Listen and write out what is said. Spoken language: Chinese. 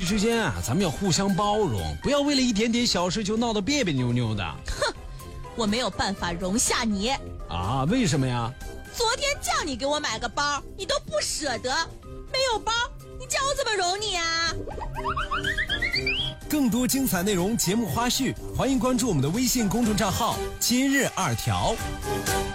之间啊，咱们要互相包容，不要为了一点点小事就闹得别别扭扭的。 哼，我没有办法容下你啊？为什么呀？ 昨天叫你给我买个包，你都不舍得，没有包，你叫我怎么容你啊？ 更多精彩内容、节目花絮，欢迎关注我们的微信公众账号“今日2条”。